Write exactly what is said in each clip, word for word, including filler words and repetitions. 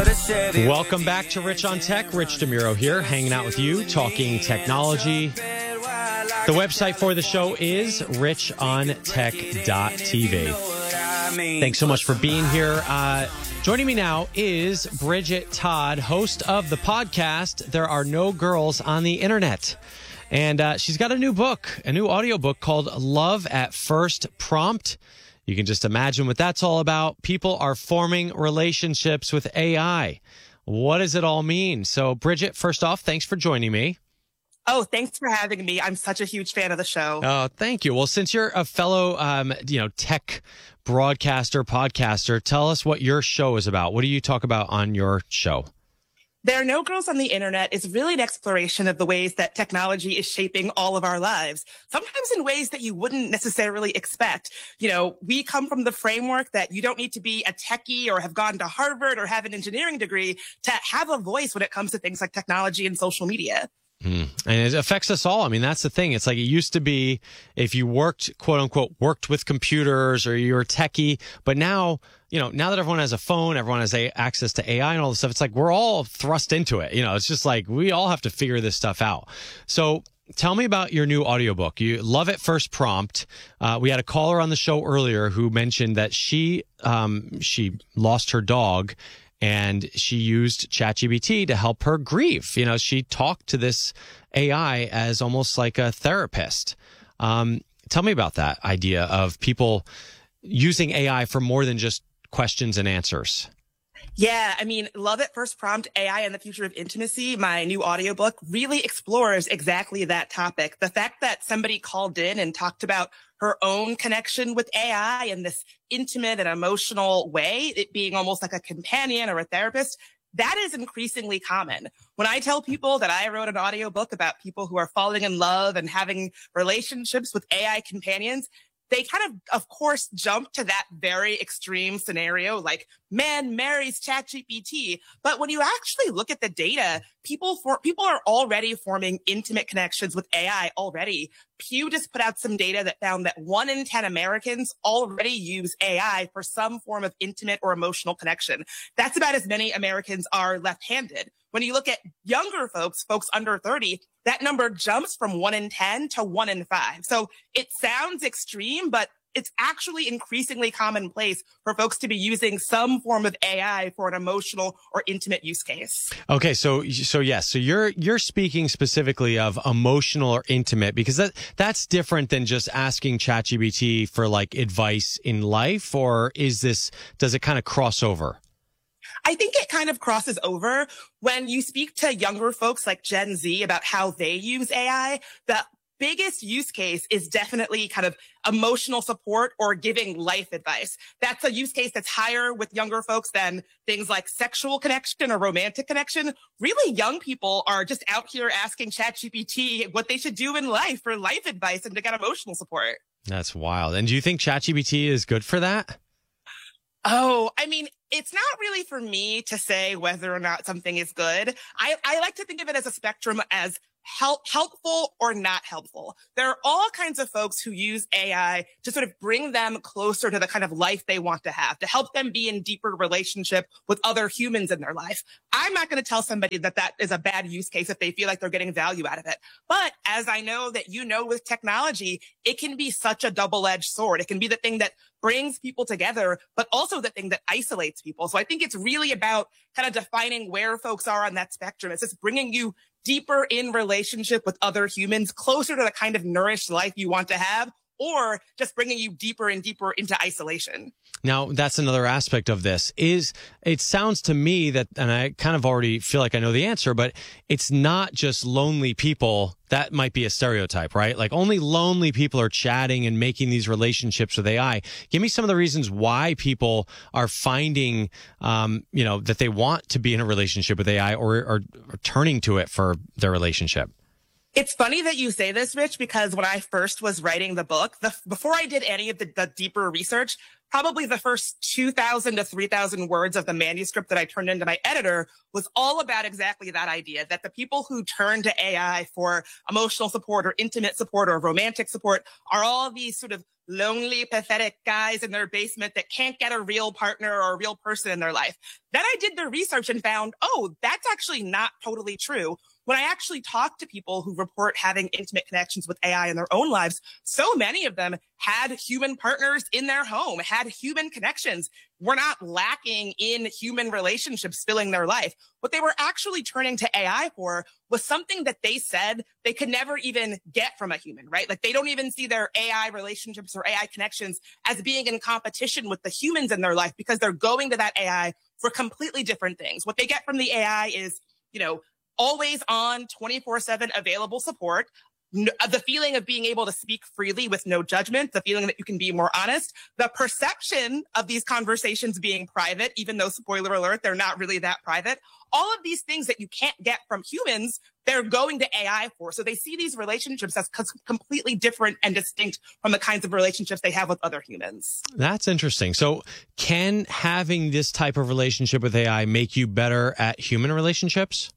Welcome back to Rich on Tech. Rich DeMuro here, hanging out with you, talking technology. The website for the show is rich on tech dot t v. Thanks so much for being here. Uh, joining me now is Bridget Todd, host of the podcast, There Are No Girls on the Internet. And uh, she's got a new book, a new audiobook called Love at First Prompt. You can just imagine what that's all about. People are forming relationships with A I. What does it all mean? So, Bridget, first off, thanks for joining me. Oh, thanks for having me. I'm such a huge fan of the show. Oh, thank you. Well, since you're a fellow, um, you know, tech broadcaster, podcaster, tell us what your show is about. What do you talk about on your show? There Are No Girls on the Internet is really an exploration of the ways that technology is shaping all of our lives, sometimes in ways that you wouldn't necessarily expect. You know, we come from the framework that you don't need to be a techie or have gone to Harvard or have an engineering degree to have a voice when it comes to things like technology and social media. Mm. And it affects us all. I mean, that's the thing. It's like it used to be if you worked, quote unquote, worked with computers or you're a techie. But now, you know, now that everyone has a phone, everyone has a, access to A I and all this stuff, it's like we're all thrust into it. You know, it's just like we all have to figure this stuff out. So tell me about your new audiobook. You Love at First Prompt. Uh, we had a caller on the show earlier who mentioned that she um, she lost her dog. And she used ChatGPT to help her grieve. You know, she talked to this A I as almost like a therapist. Um, tell me about that idea of people using A I for more than just questions and answers. Yeah, I mean, Love at First Prompt, A I and the Future of Intimacy, my new audiobook, really explores exactly that topic. The fact that somebody called in and talked about her own connection with A I in this intimate and emotional way, it being almost like a companion or a therapist, that is increasingly common. When I tell people that I wrote an audiobook about people who are falling in love and having relationships with A I companions, they kind of, of course, jump to that very extreme scenario, like man marries ChatGPT. But when you actually look at the data, people for people are already forming intimate connections with A I already. Pew just put out some data that found that one in ten Americans already use A I for some form of intimate or emotional connection. That's about as many Americans are left-handed. When you look at younger folks, folks under thirty, that number jumps from one in ten to one in five. So it sounds extreme, but it's actually increasingly commonplace for folks to be using some form of A I for an emotional or intimate use case. Okay, so so yes, so you're you're speaking specifically of emotional or intimate because that that's different than just asking ChatGPT for like advice in life, or is this does it kind of cross over? I think it kind of crosses over when you speak to younger folks like Gen Z about how they use A I. The biggest use case is definitely kind of emotional support or giving life advice. That's a use case that's higher with younger folks than things like sexual connection or romantic connection. Really young people are just out here asking ChatGPT what they should do in life for life advice and to get emotional support. That's wild. And do you think ChatGPT is good for that? Oh, I mean, it's not really for me to say whether or not something is good. I, I like to think of it as a spectrum as help, helpful or not helpful. There are all kinds of folks who use A I to sort of bring them closer to the kind of life they want to have, to help them be in deeper relationship with other humans in their life. I'm not going to tell somebody that that is a bad use case if they feel like they're getting value out of it. But as I know that you know with technology, it can be such a double-edged sword. It can be the thing that brings people together, but also the thing that isolates people. So I think it's really about kind of defining where folks are on that spectrum. It's just bringing you deeper in relationship with other humans, closer to the kind of nourished life you want to have, or just bringing you deeper and deeper into isolation. Now, that's another aspect of this is it sounds to me that, and I kind of already feel like I know the answer, but it's not just lonely people. That might be a stereotype, right? Like only lonely people are chatting and making these relationships with A I. Give me some of the reasons why people are finding, um, you know, that they want to be in a relationship with A I or, or, or turning to it for their relationship. It's funny that you say this, Rich, because when I first was writing the book, the, before I did any of the, the deeper research, probably the first two thousand to three thousand words of the manuscript that I turned into my editor was all about exactly that idea, that the people who turn to A I for emotional support or intimate support or romantic support are all these sort of lonely, pathetic guys in their basement that can't get a real partner or a real person in their life. Then I did the research and found, oh, that's actually not totally true. When I actually talked to people who report having intimate connections with A I in their own lives, so many of them had human partners in their home, had human connections, were not lacking in human relationships filling their life. What they were actually turning to A I for was something that they said they could never even get from a human, right? Like they don't even see their A I relationships or A I connections as being in competition with the humans in their life because they're going to that A I for completely different things. What they get from the A I is, you know, always on twenty-four seven available support, the feeling of being able to speak freely with no judgment, the feeling that you can be more honest, the perception of these conversations being private, even though, spoiler alert, they're not really that private. All of these things that you can't get from humans, they're going to A I for. So they see these relationships as completely different and distinct from the kinds of relationships they have with other humans. That's interesting. So can having this type of relationship with A I make you better at human relationships?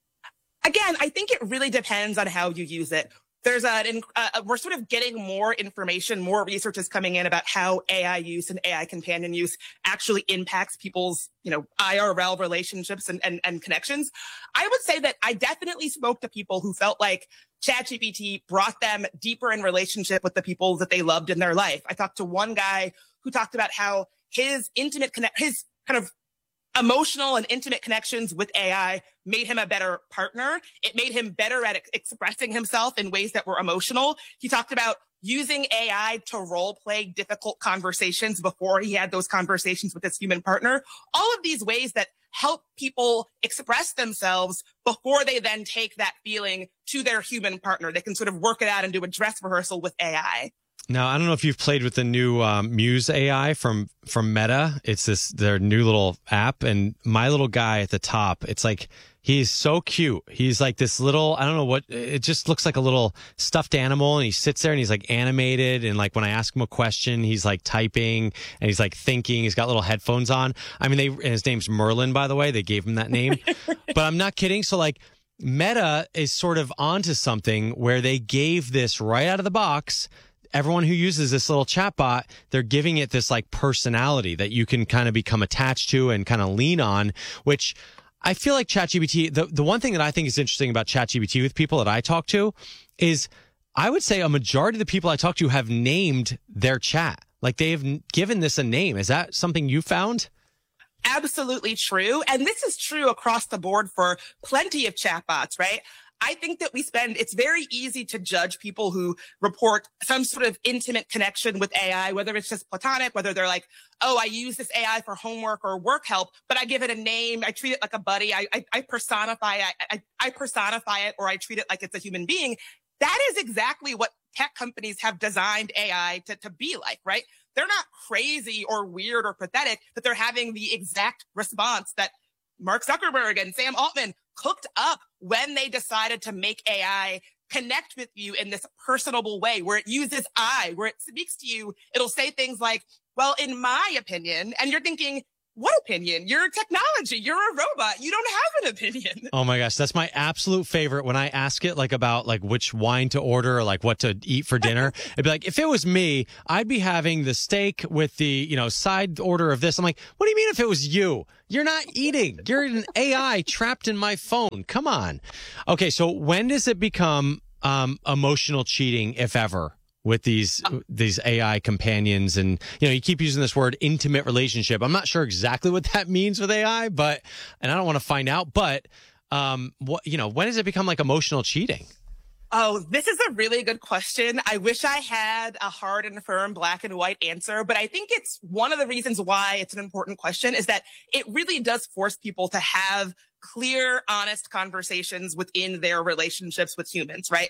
Again, I think it really depends on how you use it. There's a, uh, we're sort of getting more information, more research is coming in about how A I use and A I companion use actually impacts people's, you know, I R L relationships and, and, and connections. I would say that I definitely spoke to people who felt like ChatGPT brought them deeper in relationship with the people that they loved in their life. I talked to one guy who talked about how his intimate connect, his kind of emotional and intimate connections with A I made him a better partner. It made him better at ex- expressing himself in ways that were emotional. He talked about using A I to role play difficult conversations before he had those conversations with his human partner. All of these ways that help people express themselves before they then take that feeling to their human partner. They can sort of work it out and do a dress rehearsal with A I. Now, I don't know if you've played with the new um, Muse A I from from Meta. It's this their new little app, and my little guy at the top, it's like he's so cute. He's like this little, I don't know what, it just looks like a little stuffed animal, and he sits there and he's like animated, and like when I ask him a question, he's like typing and he's like thinking. He's got little headphones on. I mean, they and his name's Merlin, by the way. They gave him that name, but I'm not kidding. So like Meta is sort of onto something where they gave this right out of the box. Everyone who uses this little chatbot, they're giving it this like personality that you can kind of become attached to and kind of lean on, which I feel like ChatGPT, the, the one thing that I think is interesting about ChatGPT with people that I talk to is I would say a majority of the people I talk to have named their chat. Like they've given this a name. Is that something you found? Absolutely true. And this is true across the board for plenty of chatbots, right? I think that we spend, it's very easy to judge people who report some sort of intimate connection with A I, whether it's just platonic, whether they're like, oh, I use this A I for homework or work help, but I give it a name. I treat it like a buddy. I, I, I personify it. I, I personify it, or I treat it like it's a human being. That is exactly what tech companies have designed A I to, to be like, right? They're not crazy or weird or pathetic, but they're having the exact response that Mark Zuckerberg and Sam Altman cooked up when they decided to make A I connect with you in this personable way where it uses I, where it speaks to you. It'll say things like, well, in my opinion, and you're thinking, what opinion? You're technology. You're a robot. You don't have an opinion. Oh my gosh. That's my absolute favorite. When I ask it like about like which wine to order or like what to eat for dinner, it'd be like, if it was me, I'd be having the steak with the, you know, side order of this. I'm like, what do you mean if it was you? You're not eating. You're an A I trapped in my phone. Come on. Okay. So when does it become um, emotional cheating, if ever? With these these A I companions, and you know, you keep using this word intimate relationship. I'm not sure exactly what that means with A I, but and I don't want to find out. But um, what you know, when does it become like emotional cheating? Oh, this is a really good question. I wish I had a hard and firm black and white answer, but I think it's one of the reasons why it's an important question is that it really does force people to have clear, honest conversations within their relationships with humans, right?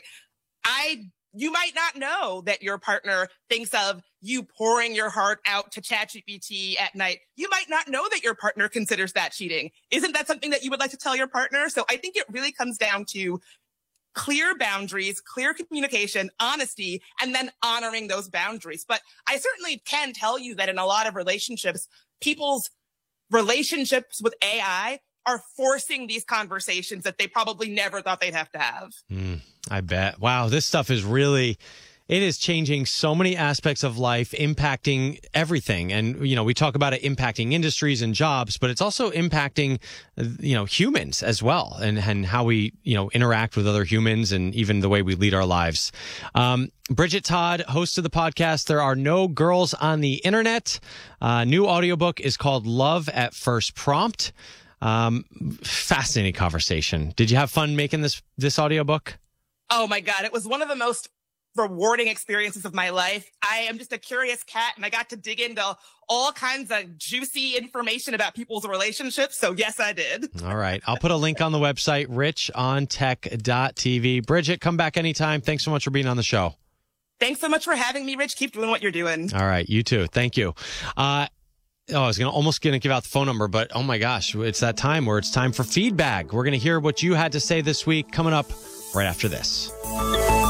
I You might not know that your partner thinks of you pouring your heart out to ChatGPT at night. You might not know that your partner considers that cheating. Isn't that something that you would like to tell your partner? So I think it really comes down to clear boundaries, clear communication, honesty, and then honoring those boundaries. But I certainly can tell you that in a lot of relationships, people's relationships with A I are forcing these conversations that they probably never thought they'd have to have. Mm, I bet. Wow, this stuff is really, it is changing so many aspects of life, impacting everything. And, you know, we talk about it impacting industries and jobs, but it's also impacting, you know, humans as well, and, and how we, you know, interact with other humans and even the way we lead our lives. Um, Bridget Todd, host of the podcast, There Are No Girls on the Internet. Uh, new audiobook is called Love at First Prompt. Um, fascinating conversation. Did you have fun making this, this audiobook? Oh my God. It was one of the most rewarding experiences of my life. I am just a curious cat, and I got to dig into all kinds of juicy information about people's relationships. So yes, I did. All right. I'll put a link on the website, rich on tech dot t v. Bridget, come back anytime. Thanks so much for being on the show. Thanks so much for having me, Rich. Keep doing what you're doing. All right. You too. Thank you. Uh, Oh, I was gonna almost going to give out the phone number, but oh my gosh, it's that time where it's time for feedback. We're going to hear what you had to say this week, coming up right after this.